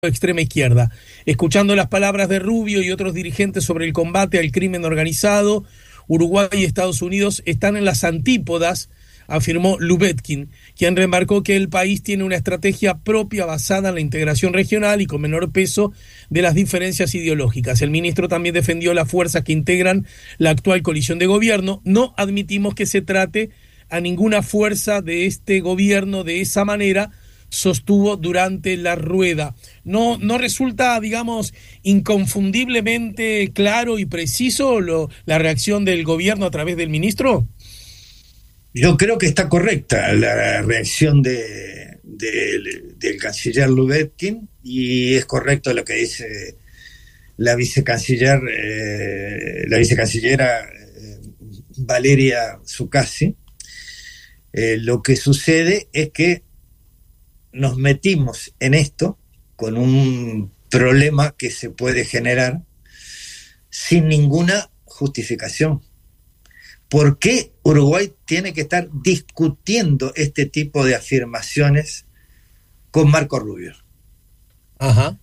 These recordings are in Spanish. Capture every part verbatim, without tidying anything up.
extrema izquierda. Escuchando las palabras de Rubio y otros dirigentes sobre el combate al crimen organizado, Uruguay y Estados Unidos están en las antípodas, afirmó Lubetkin, quien remarcó que el país tiene una estrategia propia basada en la integración regional y con menor peso de las diferencias ideológicas. El ministro también defendió las fuerzas que integran la actual coalición de gobierno. No admitimos que se trate a ninguna fuerza de este gobierno de esa manera, sostuvo durante la rueda. ¿No, no resulta, digamos, inconfundiblemente claro y preciso lo, la reacción del gobierno a través del ministro? Yo creo que está correcta la reacción de, de, del canciller Lubetkin, y es correcto lo que dice la vicecanciller, eh, la vicecancillera eh, Valeria Zuccasi. Eh, lo que sucede es que nos metimos en esto con un problema que se puede generar sin ninguna justificación. ¿Por qué Uruguay tiene que estar discutiendo este tipo de afirmaciones con Marco Rubio? Ajá.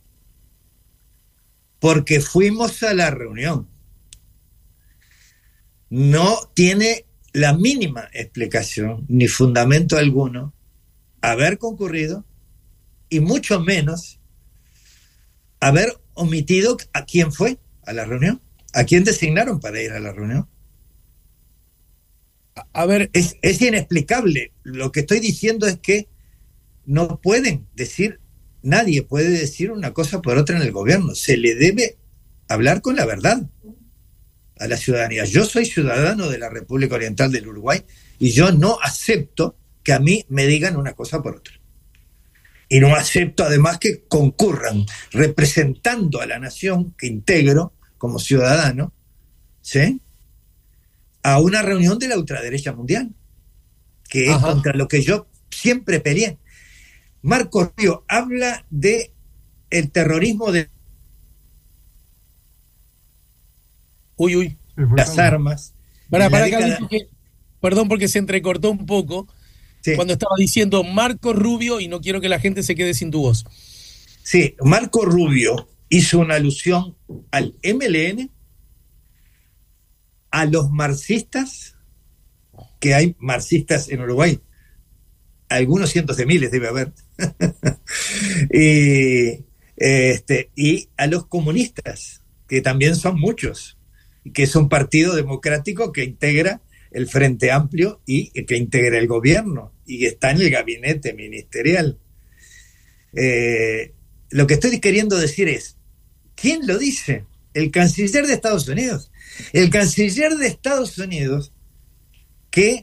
Porque fuimos a la reunión. No tiene la mínima explicación ni fundamento alguno haber concurrido, y mucho menos haber omitido a quién fue a la reunión, a quién designaron para ir a la reunión. A ver, es, es inexplicable. Lo que estoy diciendo es que no pueden decir, nadie puede decir una cosa por otra en el gobierno. Se le debe hablar con la verdad a la ciudadanía. Yo soy ciudadano de la República Oriental del Uruguay y yo no acepto que a mí me digan una cosa por otra. Y no acepto además que concurran representando a la nación que integro como ciudadano, ¿sí?, a una reunión de la ultraderecha mundial, que Ajá. es contra lo que yo siempre peleé. Marco Rubio habla de el terrorismo de uy, uy. las armas. Para, para década... que, perdón porque se entrecortó un poco. Sí. Cuando estaba diciendo Marco Rubio, y no quiero que la gente se quede sin tu voz. Sí, Marco Rubio hizo una alusión al M L N, a los marxistas, que hay marxistas en Uruguay, algunos cientos de miles debe haber, y, este, y a los comunistas, que también son muchos, que es un partido democrático que integra el Frente Amplio y que integra el gobierno y está en el gabinete ministerial. Eh, lo que estoy queriendo decir es, ¿quién lo dice? El canciller de Estados Unidos. El canciller de Estados Unidos que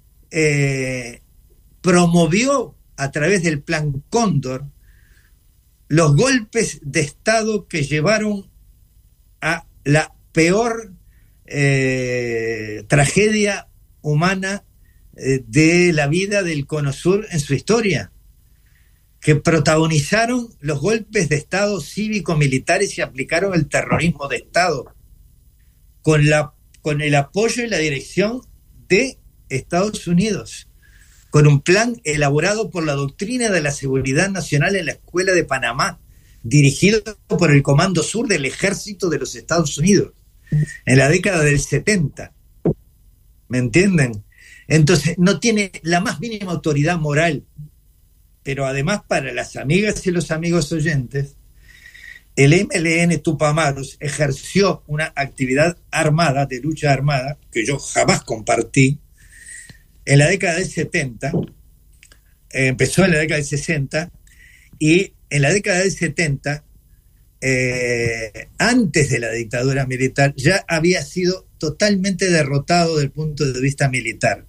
eh, promovió a través del Plan Cóndor los golpes de Estado que llevaron a la peor Eh, tragedia humana eh, de la vida del Cono Sur en su historia, que protagonizaron los golpes de Estado cívico-militares y aplicaron el terrorismo de Estado con, la, con el apoyo y la dirección de Estados Unidos, con un plan elaborado por la Doctrina de la Seguridad Nacional en la Escuela de Panamá, dirigido por el Comando Sur del Ejército de los Estados Unidos en la década del setenta. ¿Me entienden? Entonces no tiene la más mínima autoridad moral. Pero además, para las amigas y los amigos oyentes, el M L N Tupamaros ejerció una actividad armada, de lucha armada, que yo jamás compartí, en la década del setenta, eh, empezó en la década del sesenta, y en la década del setenta, Eh, antes de la dictadura militar, ya había sido totalmente derrotado desde el punto de vista militar.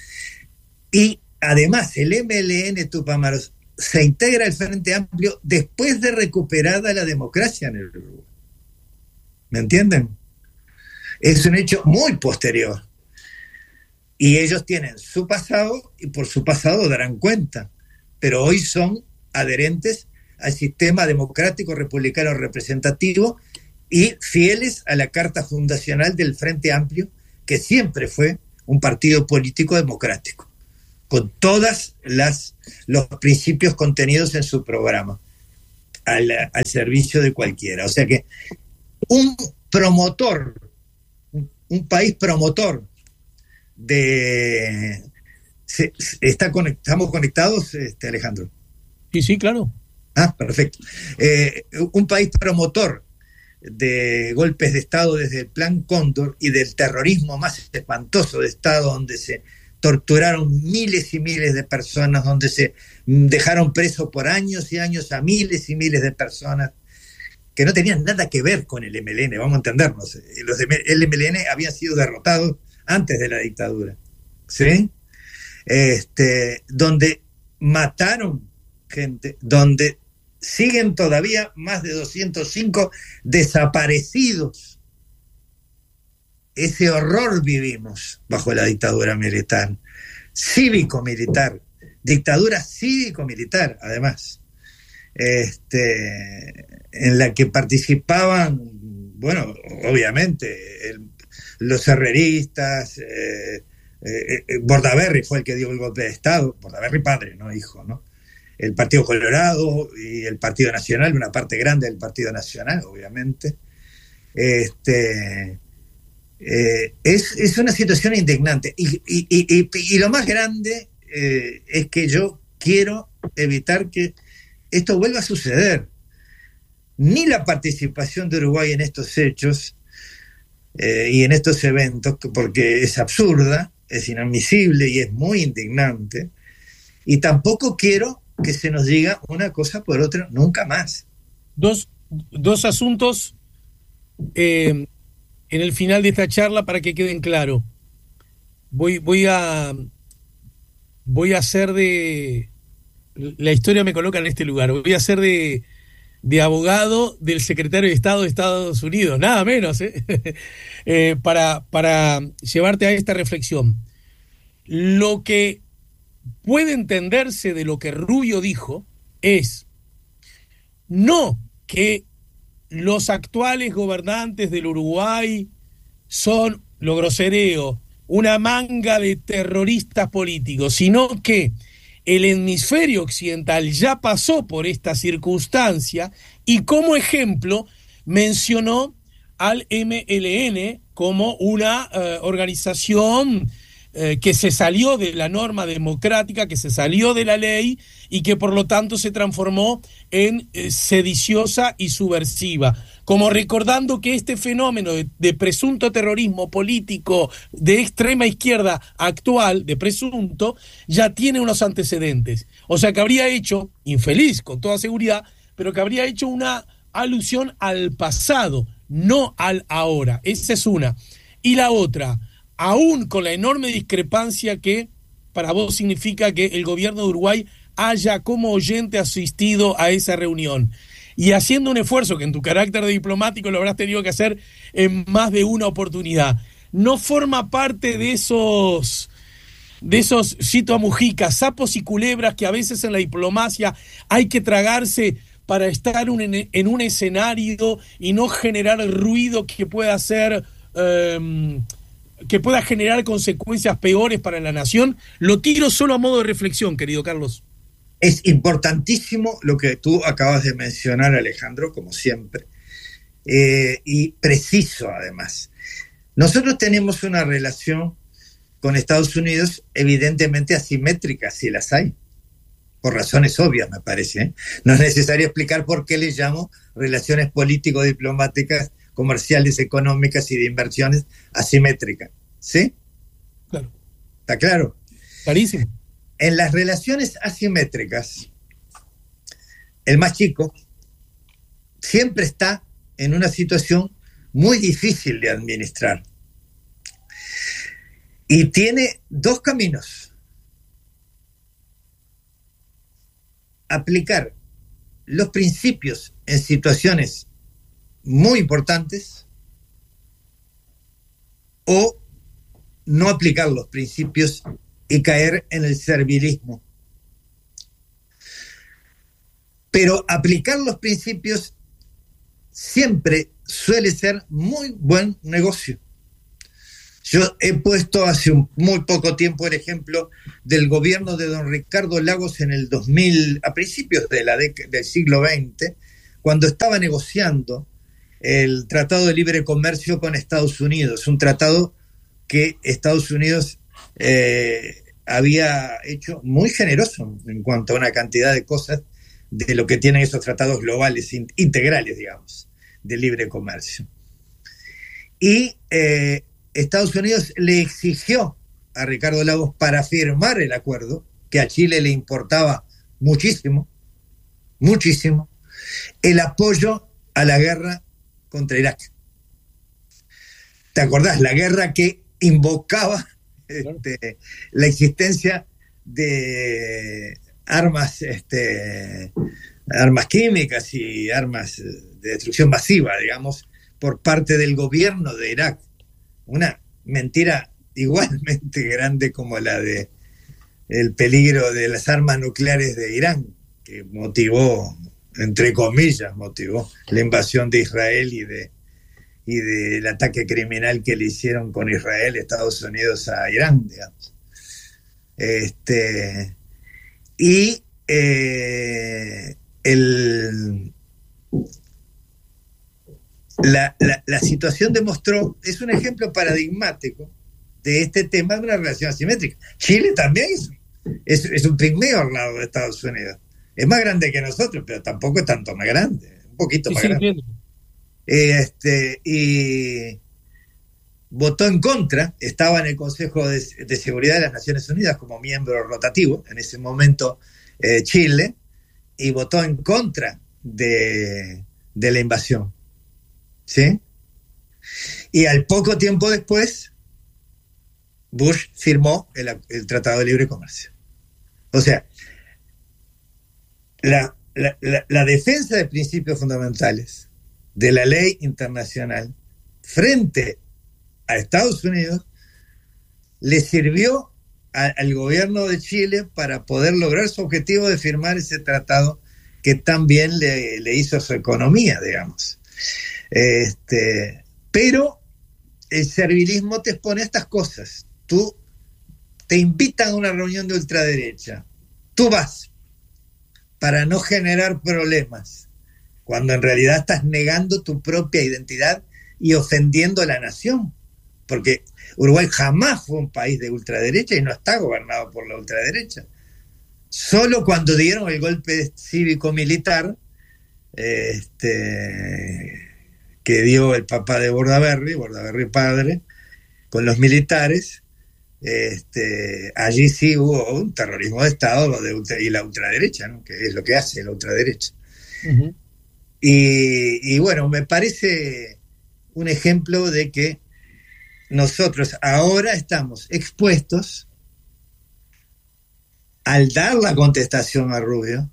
Y además el M L N Tupamaros se integra al Frente Amplio después de recuperada la democracia en el Uruguay. ¿Me entienden? Es un hecho muy posterior. Y ellos tienen su pasado y por su pasado darán cuenta. Pero hoy son adherentes al sistema democrático republicano representativo y fieles a la carta fundacional del Frente Amplio, que siempre fue un partido político democrático, con todas las los principios contenidos en su programa. al, al servicio de cualquiera. O sea que un promotor, un, un país promotor de... Se, está conect, ¿Estamos conectados, este, Alejandro? Sí, sí, claro. Ah, perfecto. Eh, un país promotor de golpes de Estado desde el Plan Cóndor y del terrorismo más espantoso de Estado, donde se torturaron miles y miles de personas, donde se dejaron presos por años y años a miles y miles de personas que no tenían nada que ver con el M L N, vamos a entendernos. Los de el M L N habían sido derrotados antes de la dictadura, ¿sí? Este, donde mataron gente, donde siguen todavía más de doscientos cinco desaparecidos. Ese horror vivimos bajo la dictadura militar, cívico-militar, dictadura cívico-militar, además, este, en la que participaban, bueno, obviamente, el, los herreristas, eh, eh, eh, Bordaberry fue el que dio el golpe de Estado, Bordaberry padre, no hijo, ¿no? El Partido Colorado y el Partido Nacional, una parte grande del Partido Nacional, obviamente. Este, eh, es, es una situación indignante. Y, y, y, y lo más grande eh, es que yo quiero evitar que esto vuelva a suceder. Ni la participación de Uruguay en estos hechos eh, y en estos eventos, porque es absurda, es inadmisible y es muy indignante. Y tampoco quiero que se nos diga una cosa por otra nunca más. Dos, dos asuntos eh, en el final de esta charla para que queden claros. Voy, voy a voy a hacer de... La historia me coloca en este lugar. Voy a hacer de, de abogado del secretario de Estado de Estados Unidos, nada menos, ¿eh? eh, para, para llevarte a esta reflexión. Lo que puede entenderse de lo que Rubio dijo es no que los actuales gobernantes del Uruguay son, lo grosereo, una manga de terroristas políticos, sino que el hemisferio occidental ya pasó por esta circunstancia y como ejemplo mencionó al M L N como una uh, organización Eh, que se salió de la norma democrática, que se salió de la ley y que por lo tanto se transformó en eh, sediciosa y subversiva, como recordando que este fenómeno de, de presunto terrorismo político de extrema izquierda actual, de presunto, ya tiene unos antecedentes. O sea que habría hecho, infeliz con toda seguridad, pero que habría hecho una alusión al pasado, no al ahora. Esa es una. Y la otra, aún con la enorme discrepancia que para vos significa que el gobierno de Uruguay haya como oyente asistido a esa reunión y haciendo un esfuerzo que en tu carácter de diplomático lo habrás tenido que hacer en más de una oportunidad, ¿no forma parte de esos, de esos, cito a Mujica, sapos y culebras que a veces en la diplomacia hay que tragarse para estar un, en un escenario y no generar el ruido que pueda ser... Eh, que pueda generar consecuencias peores para la nación? Lo tiro solo a modo de reflexión, querido Carlos. Es importantísimo lo que tú acabas de mencionar, Alejandro, como siempre, eh, y preciso además. Nosotros tenemos una relación con Estados Unidos evidentemente asimétrica, si las hay, por razones obvias, me parece, ¿eh? No es necesario explicar por qué les llamo relaciones político-diplomáticas, comerciales, económicas y de inversiones asimétricas, ¿sí? Claro. ¿Está claro? Clarísimo. En las relaciones asimétricas, el más chico siempre está en una situación muy difícil de administrar. Y tiene dos caminos. Aplicar los principios en situaciones muy importantes o no aplicar los principios y caer en el servilismo. Pero aplicar los principios siempre suele ser muy buen negocio. Yo he puesto hace un, muy poco tiempo el ejemplo del gobierno de don Ricardo Lagos en el dos mil, a principios de la dec- del siglo veinte, cuando estaba negociando el Tratado de Libre Comercio con Estados Unidos, un tratado que Estados Unidos eh, había hecho muy generoso en cuanto a una cantidad de cosas de lo que tienen esos tratados globales, integrales, digamos, de libre comercio. Y eh, Estados Unidos le exigió a Ricardo Lagos, para firmar el acuerdo, que a Chile le importaba muchísimo, muchísimo, el apoyo a la guerra contra Irak. ¿Te acordás? La guerra que invocaba este, la existencia de armas, este, armas químicas y armas de destrucción masiva, digamos, por parte del gobierno de Irak. Una mentira igualmente grande como la de el peligro de las armas nucleares de Irán, que motivó, entre comillas, motivó la invasión de Israel y de y del ataque criminal que le hicieron con Israel, Estados Unidos a Irán, digamos. Este, y eh, el, la, la, la situación demostró, es un ejemplo paradigmático de este tema de una relación asimétrica. Chile también es, es, es un pigmeo al lado de Estados Unidos. Es más grande que nosotros, pero tampoco es tanto más grande, un poquito sí, más sí, grande. Entiendo. Este, y votó en contra, estaba en el Consejo de, de Seguridad de las Naciones Unidas como miembro rotativo, en ese momento eh, Chile, y votó en contra de, de la invasión. ¿Sí? Y al poco tiempo después, Bush firmó el, el Tratado de Libre Comercio. O sea, la, la, la, la defensa de principios fundamentales de la ley internacional frente a Estados Unidos le sirvió a, al gobierno de Chile para poder lograr su objetivo de firmar ese tratado que también le, le hizo a su economía, digamos. Este, pero el servilismo te expone a estas cosas. Tú te invitan a una reunión de ultraderecha, tú vas para no generar problemas, cuando en realidad estás negando tu propia identidad y ofendiendo a la nación, porque Uruguay jamás fue un país de ultraderecha y no está gobernado por la ultraderecha. Solo cuando dieron el golpe cívico-militar este, que dio el papá de Bordaberry, Bordaberry padre, con los militares, este, allí sí hubo un terrorismo de Estado de ultra, y la ultraderecha, ¿no? Que es lo que hace la ultraderecha. Uh-huh. Y, y bueno, me parece un ejemplo de que nosotros ahora estamos expuestos, al dar la contestación a Rubio,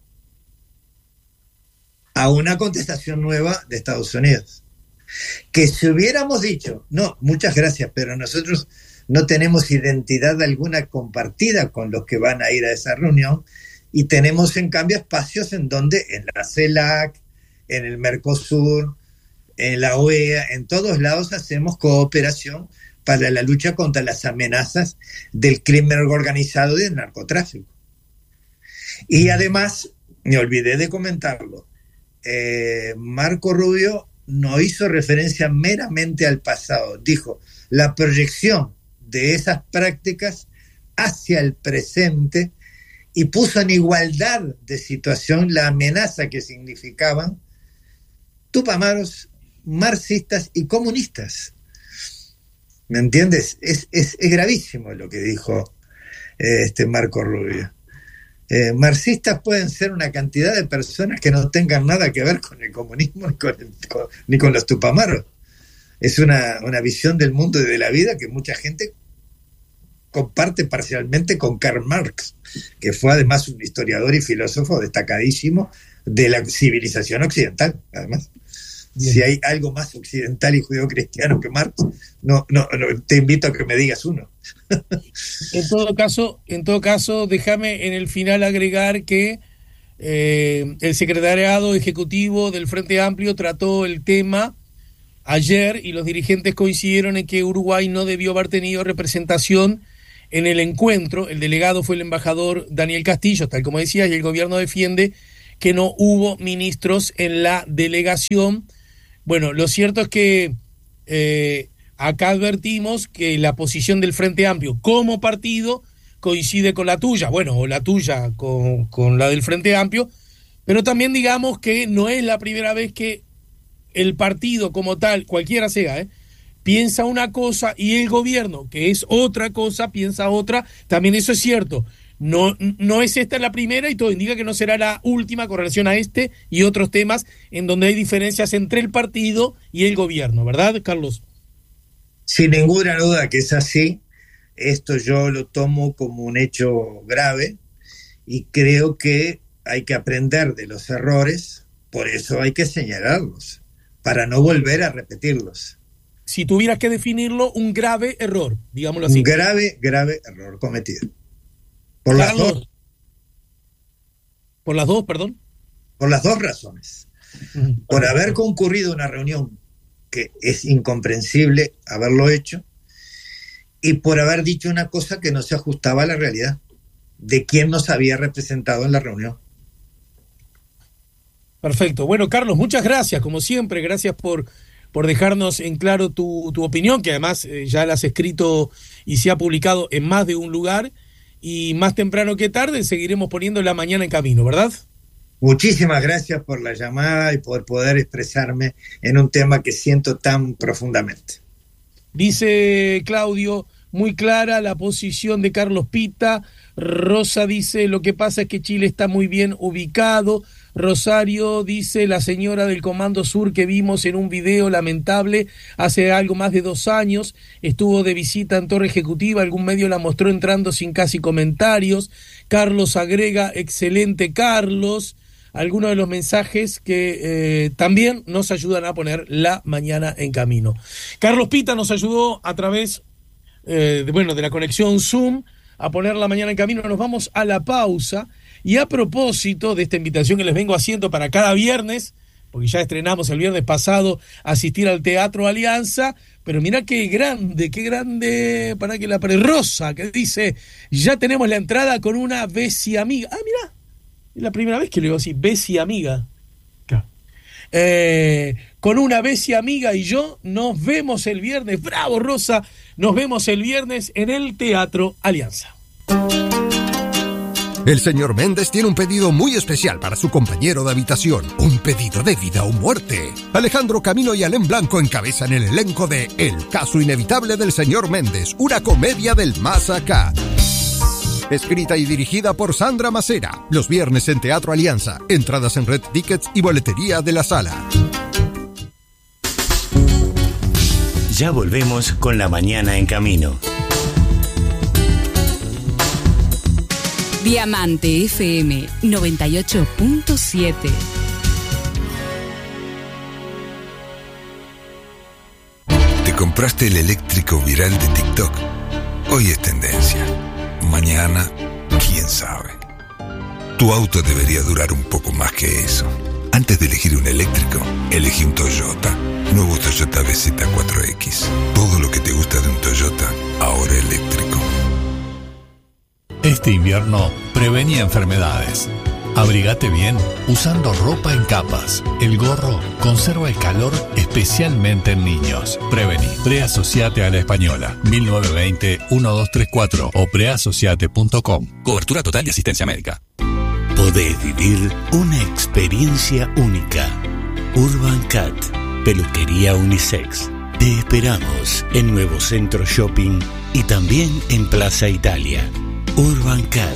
a una contestación nueva de Estados Unidos. Que si hubiéramos dicho, no, muchas gracias, pero nosotros no tenemos identidad alguna compartida con los que van a ir a esa reunión, y tenemos en cambio espacios en donde, en la CELAC, en el Mercosur, en la O E A, en todos lados hacemos cooperación para la lucha contra las amenazas del crimen organizado y del narcotráfico. Y además, me olvidé de comentarlo, eh, Marco Rubio no hizo referencia meramente al pasado, dijo la proyección de esas prácticas hacia el presente, y puso en igualdad de situación la amenaza que significaban tupamaros, marxistas y comunistas. ¿Me entiendes? Es, es, es gravísimo lo que dijo eh, este Marco Rubio. Eh, marxistas pueden ser una cantidad de personas que no tengan nada que ver con el comunismo ni con, el, con, ni con los tupamaros. Es una, una visión del mundo y de la vida que mucha gente comparte parcialmente con Karl Marx, que fue además un historiador y filósofo destacadísimo de la civilización occidental, además. Bien. Si hay algo más occidental y judeocristiano que Marx, no, no, no, te invito a que me digas uno. En todo caso, en todo caso, déjame en el final agregar que eh, el secretariado ejecutivo del Frente Amplio trató el tema ayer y los dirigentes coincidieron en que Uruguay no debió haber tenido representación en el encuentro. El delegado fue el embajador Daniel Castillo, tal como decías, y el gobierno defiende que no hubo ministros en la delegación. Bueno, lo cierto es que eh, acá advertimos que la posición del Frente Amplio como partido coincide con la tuya, bueno, o la tuya con, con la del Frente Amplio, pero también digamos que no es la primera vez que el partido como tal, cualquiera sea, ¿eh? piensa una cosa y el gobierno, que es otra cosa, piensa otra. También eso es cierto. No, no es esta la primera y todo indica que no será la última con relación a este y otros temas en donde hay diferencias entre el partido y el gobierno, ¿verdad, Carlos? Sin ninguna duda que es así. Esto yo lo tomo como un hecho grave y creo que hay que aprender de los errores, por eso hay que señalarlos, para no volver a repetirlos. Si tuvieras que definirlo, un grave error, digámoslo así. Un grave, grave error cometido. Por las Carlos, dos. Por las dos, perdón. Por las dos razones. Uh-huh. Por haber concurrido a una reunión que es incomprensible haberlo hecho y por haber dicho una cosa que no se ajustaba a la realidad de quién nos había representado en la reunión. Perfecto. Bueno, Carlos, muchas gracias, como siempre. Gracias por, por dejarnos en claro tu, tu opinión, que además eh, ya la has escrito y se ha publicado en más de un lugar. Y más temprano que tarde seguiremos poniendo la mañana en camino, ¿verdad? Muchísimas gracias por la llamada y por poder expresarme en un tema que siento tan profundamente. Dice Claudio, muy clara la posición de Carlos Pita. Rosa dice, lo que pasa es que Chile está muy bien ubicado. Rosario dice, la señora del Comando Sur que vimos en un video lamentable hace algo más de dos años, estuvo de visita en Torre Ejecutiva, algún medio la mostró entrando sin casi comentarios. Carlos agrega, excelente Carlos, algunos de los mensajes que eh, también nos ayudan a poner la mañana en camino. Carlos Pita nos ayudó a través eh, de, bueno, de la conexión Zoom a poner la mañana en camino. Nos vamos a la pausa. Y a propósito de esta invitación que les vengo haciendo para cada viernes, porque ya estrenamos el viernes pasado asistir al Teatro Alianza, pero mirá qué grande, qué grande, para que la pared rosa, que dice, ya tenemos la entrada con una Besi amiga. Ah, mirá, es la primera vez que le digo así, Besi amiga. Claro. Eh, con una Besi amiga y yo nos vemos el viernes, bravo Rosa, nos vemos el viernes en el Teatro Alianza. El señor Méndez tiene un pedido muy especial para su compañero de habitación. Un pedido de vida o muerte. Alejandro Camino y Alén Blanco encabezan el elenco de El caso inevitable del señor Méndez, una comedia del más acá. Escrita y dirigida por Sandra Macera. Los viernes en Teatro Alianza. Entradas en Red Tickets y boletería de la sala. Ya volvemos con la mañana en camino. Diamante F M noventa y ocho punto siete. ¿Te compraste el eléctrico viral de TikTok? Hoy es tendencia. Mañana, quién sabe. Tu auto debería durar un poco más que eso. Antes de elegir un eléctrico, elegí un Toyota. Nuevo Toyota B Z cuatro X. Todo lo que te gusta de un Toyota, ahora eléctrico. Este invierno, prevení enfermedades. Abrigate bien usando ropa en capas. El gorro conserva el calor especialmente en niños. Prevení. Preasociate a la Española. mil novecientos veinte, doce treinta y cuatro o preasociate punto com. Cobertura total de asistencia médica. Podés vivir una experiencia única. Urban Cat, peluquería unisex. Te esperamos en Nuevo Centro Shopping y también en Plaza Italia. Urban Cat.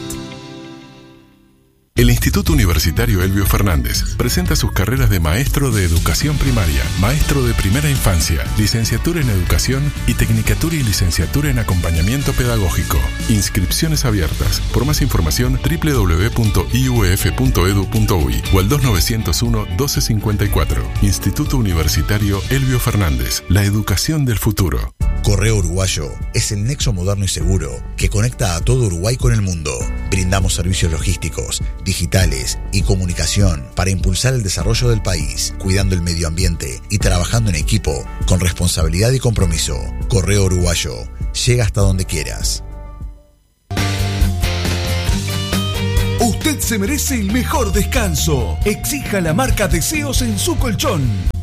El Instituto Universitario Elbio Fernández presenta sus carreras de maestro de educación primaria, maestro de primera infancia, licenciatura en educación y tecnicatura y licenciatura en acompañamiento pedagógico. Inscripciones abiertas. Por más información, doble u doble u doble u punto i u e f punto e d u punto u i o al dos nueve cero uno, doce cincuenta y cuatro. Instituto Universitario Elbio Fernández. La educación del futuro. Correo Uruguayo es el nexo moderno y seguro que conecta a todo Uruguay con el mundo. Brindamos servicios logísticos, digitales y comunicación para impulsar el desarrollo del país, cuidando el medio ambiente y trabajando en equipo con responsabilidad y compromiso. Correo Uruguayo, llega hasta donde quieras. Usted Usted se merece el mejor descanso. Exija la marca Deseos en su colchón.